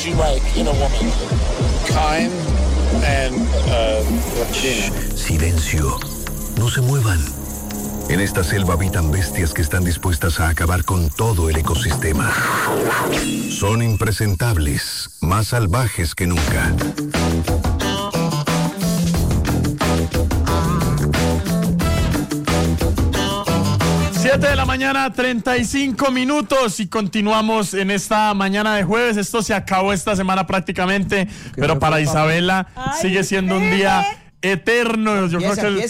Silencio. No se muevan. En esta selva habitan bestias que están dispuestas a acabar con todo el ecosistema. Son impresentables, más salvajes que nunca. Siete de la mañana, 35 minutos y continuamos en esta mañana de jueves. Esto se acabó esta semana prácticamente, pero para Isabela sigue siendo un día eterno. Yo creo que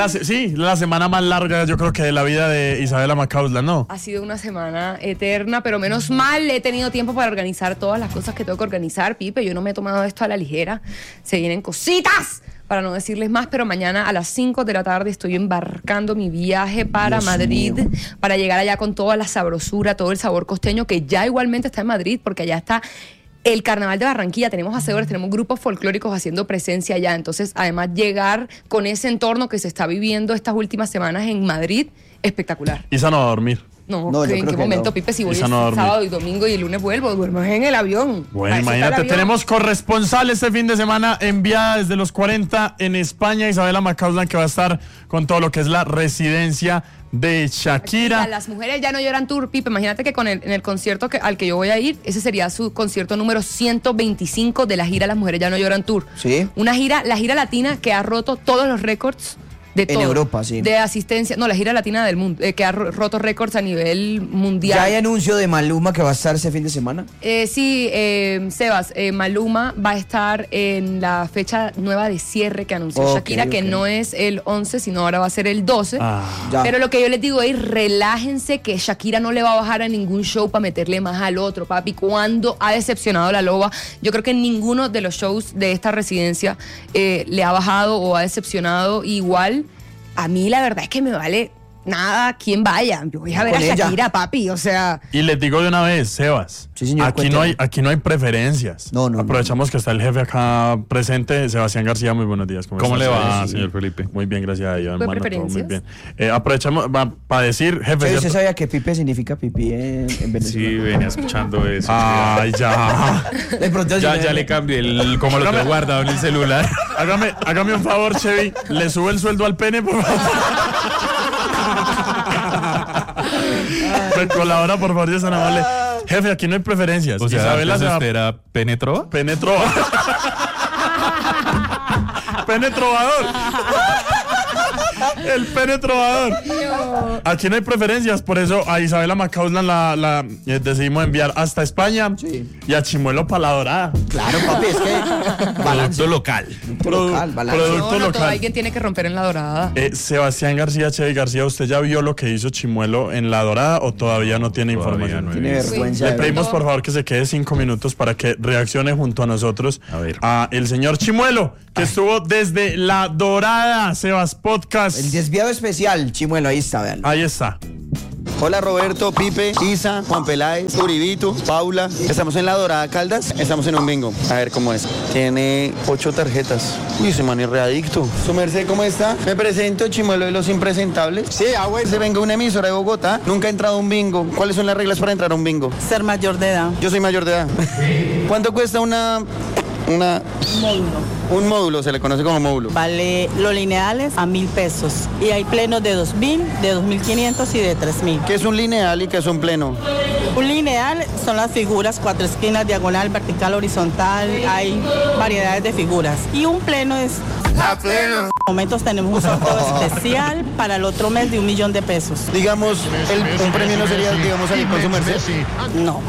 es la semana más larga, yo creo que de la vida de Isabela Macausland, ¿no? Ha sido una semana eterna, pero menos mal he tenido tiempo para organizar todas las cosas que tengo que organizar, Pipe. Yo no me he tomado esto a la ligera. Se vienen cositas, para no decirles más, pero mañana a las 5 de la tarde estoy embarcando mi viaje para Madrid, para llegar allá con toda la sabrosura, todo el sabor costeño, que ya igualmente está en Madrid, porque allá está el Carnaval de Barranquilla, tenemos hacedores, tenemos grupos folclóricos haciendo presencia allá. Entonces, además, llegar con ese entorno que se está viviendo estas últimas semanas en Madrid, espectacular. Isa no va a dormir. No, ¿en qué momento, Pipe? Si voy el sábado y domingo y el lunes vuelvo, duermo en el avión. Bueno, imagínate, tenemos corresponsal este fin de semana enviada desde los 40 en España, Isabela Macausland, que va a estar con todo lo que es la residencia de Shakira. Las mujeres ya no lloran tour, Pipe. Imagínate que en el concierto al que yo voy a ir, ese sería su concierto número 125 de la gira Las Mujeres Ya No Lloran Tour. Sí. La gira latina que ha roto todos los récords de todo. En Europa, sí. De asistencia. No, la gira latina del mundo, que ha roto récords a nivel mundial. ¿Ya hay anuncio de Maluma que va a estar ese fin de semana? Sí, Sebas, Maluma va a estar en la fecha nueva de cierre que anunció Shakira, que no es el 11, sino ahora va a ser el 12. Pero lo que yo les digo es, relájense, que Shakira no le va a bajar a ningún show para meterle más al otro, papi. ¿Cuándo ha decepcionado la loba? Yo creo que ninguno de los shows de esta residencia le ha bajado o ha decepcionado igual. A mí la verdad es que me vale nada quién vaya. Yo voy a ver a Shakira, papi, o sea. Y les digo de una vez, Sebas, sí, señor, aquí no hay preferencias. No. Aprovechamos que está el jefe acá presente, Sebastián García, muy buenos días. ¿Cómo le va, señor Felipe? Muy bien, gracias a Dios, hermano, preferencias? todo muy bien. Aprovechamos para decir, jefe. ¿Usted sabía que Pipe significa pipí en Venezuela? Sí, venía escuchando eso. Ay, ya. ya le cambié cómo lo tengo guardado en el celular. Hágame un favor, Chevy, le sube el sueldo al pene, por favor. Me colabora, por favor, Dios amable. Jefe, aquí no hay preferencias. O sea, Isabela ¿usted era penetró? Penetrovador. El penetrovador. Aquí no hay preferencias, por eso a Isabela Macausland decidimos enviar hasta España, y a Chimuelo para la Dorada. Claro, papi, es que Producto local. Producto local. Alguien tiene que romper en la Dorada. Sebastián García, Chevy García, ¿usted ya vio lo que hizo Chimuelo en la Dorada o todavía no tiene información? No tiene vergüenza. Le pedimos por favor que se quede 5 minutos para que reaccione junto a nosotros a el señor Chimuelo, que estuvo desde la Dorada, Sebas Podcast. El desviado especial, Chimuelo, ahí está, vean. Ahí está. Hola Roberto, Pipe, Isa, Juan Peláez, Uribito, Paula. Estamos en la Dorada Caldas, estamos en un bingo. A ver cómo es. Tiene 8 tarjetas. Uy, ese man es readicto. Su merced, ¿cómo está? Me presento, Chimuelo de los Impresentables. Sí, güey. Se venga una emisora de Bogotá. Nunca he entrado a un bingo. ¿Cuáles son las reglas para entrar a un bingo? Ser mayor de edad. Yo soy mayor de edad. ¿Cuánto cuesta un módulo? Un módulo, se le conoce como módulo. Vale los lineales a 1,000 pesos. Y hay plenos de 2,000, de 2,500 y de 3,000. ¿Qué es un lineal y qué es un pleno? Un lineal son las figuras, 4 esquinas, diagonal, vertical, horizontal. Hay variedades de figuras. Y un pleno es... A pleno. En momentos tenemos un sorteo especial para el otro mes de 1,000,000 de pesos. Digamos, un premio no sería, digamos, salir con su merced. No.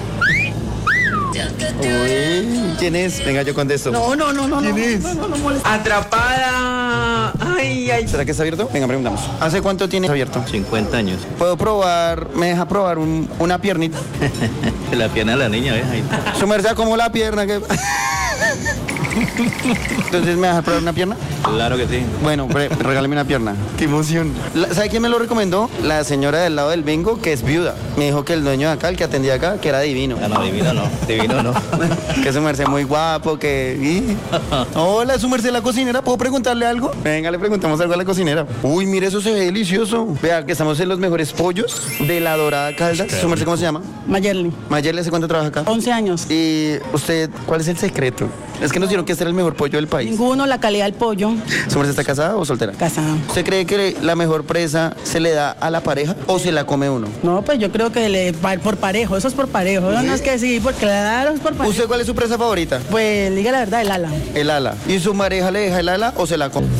Uy, ¿quién es? Venga, yo contesto. No. ¿Quién es? Atrapada. Ay. ¿Será que está abierto? Venga, preguntamos. ¿Hace cuánto tienes abierto? 50 años. ¿Puedo probar? ¿Me deja probar una piernita? La pierna de la niña, ¿ves? Ahí. Su merced, como la pierna que... Entonces, ¿me vas a probar una pierna? Claro que sí. Bueno, regálame una pierna. ¡Qué emoción! ¿Sabe quién me lo recomendó? La señora del lado del bingo, que es viuda. Me dijo que el dueño de acá, el que atendía acá, que era divino. No, divino no. Divino no. Que su merced muy guapo, que... Hola, su merced la cocinera. ¿Puedo preguntarle algo? Venga, le preguntamos algo a la cocinera. Uy, mire, eso se ve delicioso. Vea, que estamos en los mejores pollos de La Dorada Caldas. ¿Su merced cómo se llama? Mayerly, Mayerly, ¿hace cuánto trabaja acá? 11 años. Y usted, ¿cuál es el secreto? Es que nos dijeron que este era el mejor pollo del país. Ninguno, la calidad del pollo. ¿Su merced está casada o soltera? Casada. ¿Usted cree que la mejor presa se le da a la pareja o se la come uno? No, pues yo creo que le va por parejo, eso es por parejo. No es que sí, porque claro, es por parejo. ¿Usted cuál es su presa favorita? Pues diga la verdad, el ala. El ala. ¿Y su pareja le deja el ala o se la come?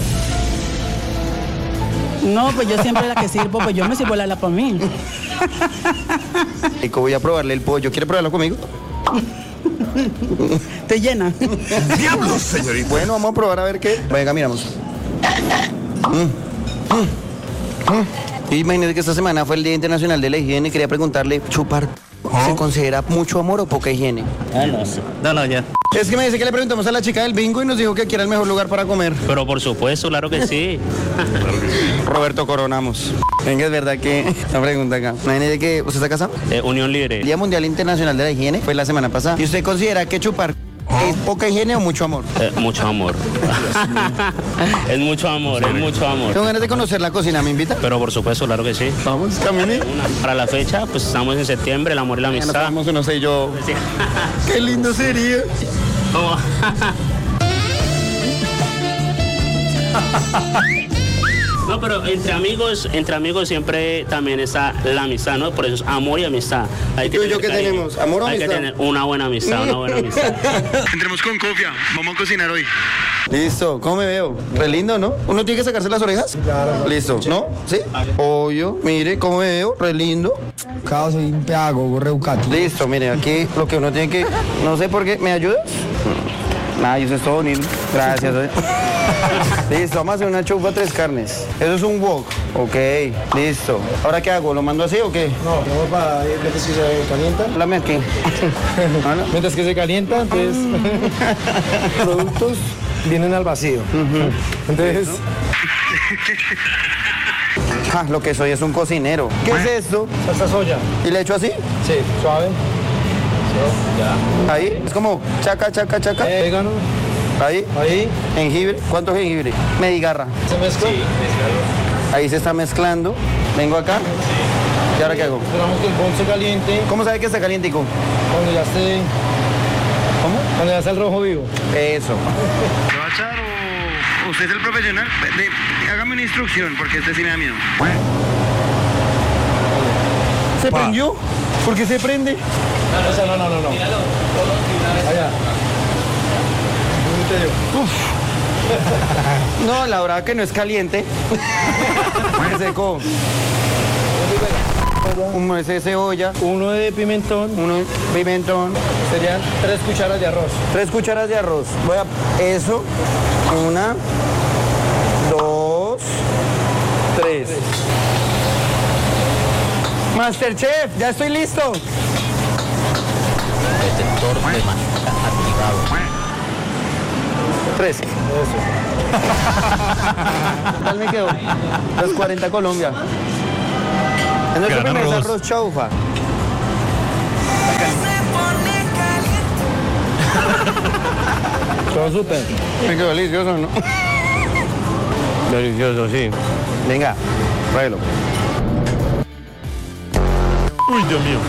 No, pues yo siempre la que sirvo, pues yo me sirvo el ala por mí. Y voy a probarle el pollo. ¿Quiere probarlo conmigo? Te llena. ¡Diablos, señorita! Bueno, vamos a probar a ver qué. Venga, miramos. Y imagínate que esta semana fue el Día Internacional de la Higiene y quería preguntarle, ¿chupar se considera mucho amor o poca higiene? No sé. No, ya. Es que me dice que le preguntamos a la chica del bingo y nos dijo que aquí era el mejor lugar para comer. Pero por supuesto, claro que sí. Roberto Coronamos. Venga, es verdad que la pregunta acá. Imagínate que usted está casado. Unión Libre. El Día Mundial Internacional de la Higiene fue la semana pasada. ¿Y usted considera que chupar es poca higiene o mucho amor? Mucho amor. Es mucho amor, es mucho amor. Tengo ganas de conocer la cocina, ¿me invita? Pero por supuesto, claro que sí. Vamos, camine. Para la fecha, pues estamos en septiembre, el amor y la Nos amistad. vamos, no sé yo. Sí. Qué lindo sería. ¿Cómo? No, pero entre amigos siempre también está la amistad, ¿no? Por eso es amor y amistad. ¿Y tú y yo qué tenemos? ¿Amor o Hay amistad? que tener una buena amistad, una buena amistad. Entremos con cofia. Vamos a cocinar hoy. Listo. ¿Cómo me veo? Re lindo, ¿no? ¿Uno tiene que sacarse las orejas? Claro. Listo. ¿No? ¿Sí? Obvio. Mire, ¿cómo me veo? Re lindo. Cada soy un pedagogo reucati. Listo, mire, aquí lo que uno tiene que... No sé por qué. ¿Me ayudas? Nada, eso es todo bonito. Gracias. Listo, vamos a hacer una chupa 3 carnes. Eso es un wok. Ok, listo. ¿Ahora qué hago? ¿Lo mando así o qué? No, vamos para mientras que se calienta. Háblame aquí. Mientras que se calienta, entonces productos vienen al vacío. Entonces, Lo que soy es un cocinero. ¿Qué es esto? salsa soya. ¿Y le echo así? Sí, suave. Ahí. Es como chaca, chaca, chaca. Orégano. Ahí. Ahí. Jengibre. ¿Cuánto jengibre? Medigarra. Se mezcla. Ahí se está mezclando. Vengo acá. ¿Y ahora qué hago? Esperamos que el bol se caliente. ¿Cómo sabe que está calientico? Cuando ya esté... ¿Cómo? Cuando ya está el rojo vivo. Eso. ¿Lo va a echar o usted es el profesional? Hágame una instrucción porque este sí me da miedo. ¿Se prendió? ¿Por qué se prende? No. Allá. No, la verdad que no es caliente. Me secó. Un ese de cebolla, Uno de pimentón. uno de pimentón, Serían 3 cucharas de arroz. 3 cucharas de arroz. Voy a... Eso. 1, 2, 3. Masterchef, ya estoy listo. Detector de manteca activado. 3. Eso. ¿Qué tal me quedó? 2.40 Colombia. Es nuestro Gran primer arroz. arroz chaufa. Todo súper. Me quedó delicioso, ¿no? Delicioso, sí. Venga, tráelo. Uy, Dios mío.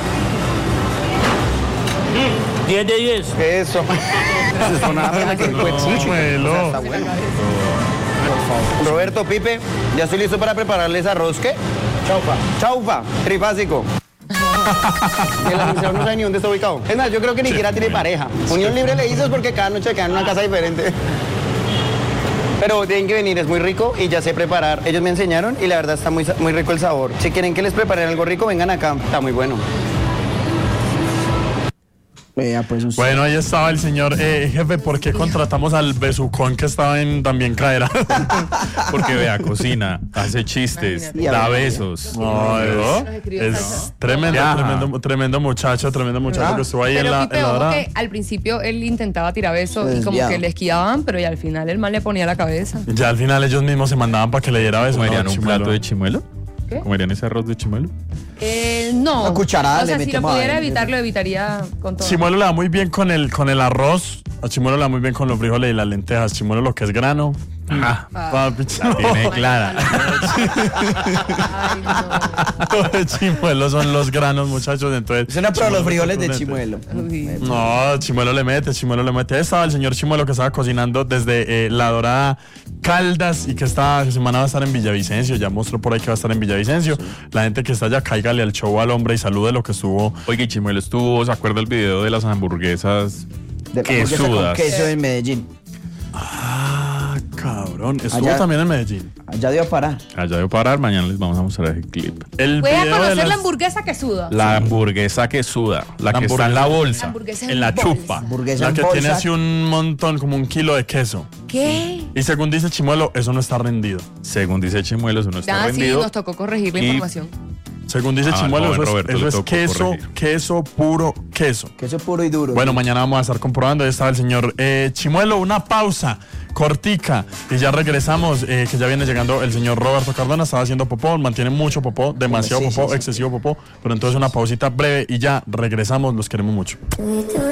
10 de 10. Eso. Eso nada más que No, Melo. está bueno. Roberto, Pipe, ya estoy listo para prepararles arroz. ¿Qué? Chaufa. Chaufa, trifásico. El administrador no sabe ni dónde está ubicado. Es más, yo creo que ni siquiera tiene pareja. Unión Libre le dices porque cada noche quedan en una casa diferente. Pero tienen que venir, es muy rico y ya sé preparar. Ellos me enseñaron y la verdad está muy rico el sabor. Si quieren que les preparen algo rico, vengan acá. Está muy bueno. Bueno, ahí estaba el señor jefe. ¿Por qué contratamos al besucón que estaba en También Caerá? Porque vea, cocina, hace chistes, da besos. No, es tremendo muchacho que estuvo ahí pero en Pipe, la ojo hora. que al principio él intentaba tirar besos y como que le esquivaban, pero ya al final el man le ponía la cabeza. Ya al final ellos mismos se mandaban para que le diera besos. ¿Comerían un plato de chimuelo? ¿Qué? ¿Comerían ese arroz de chimuelo? No. Una cucharada o sea, le si lo metemos pudiera ahí. evitar, lo evitaría con todo. Chimuelo le da muy bien con el arroz. A Chimuelo le da muy bien con los frijoles y las lentejas. Chimuelo lo que es grano. Papi, La tiene clara. Ay, no. Chimuelo son los granos, muchachos. Entonces, Eso no, pero los frijoles de Chimuelo. No, Chimuelo le mete. Ahí estaba el señor Chimuelo que estaba cocinando desde La Dorada Caldas y que esta semana va a estar en Villavicencio. Ya mostró por ahí que va a estar en Villavicencio. La gente que está allá, cáigale al show al hombre y salude lo que estuvo. Oye, Chimuelo estuvo, ¿se acuerda el video de las hamburguesas De la hamburguesa con quesudas? queso en Medellín. Cabrón, estuvo Allá. también en Medellín. Allá dio a parar. Allá debo parar, mañana les vamos a mostrar el clip. El Voy a video de conocer la las- hamburguesa que suda. La hamburguesa que suda, la que está en la La bolsa, hamburguesa en la bolsa. chupa. Hamburguesa La en que bolsa. tiene así un montón, como 1 kilo de queso. ¿Qué? Y según dice Chimuelo, eso no está rendido. Según dice Chimuelo, eso no está Ah, sí, rendido. nos tocó corregir la Y- información. Según dice Ah, Chimuelo, joven eso es, Roberto, eso le es tocó queso, corregir. queso, puro queso. Queso puro y duro. Bueno, mañana vamos a estar comprobando. Ahí estaba el señor Chimuelo. Una pausa cortica y ya regresamos. Que ya viene llegando el señor Roberto Cardona. Estaba haciendo popó, mantiene mucho popó, demasiado Sí, popó, sí. excesivo popó. Pero entonces una pausita breve y ya regresamos. Los queremos mucho.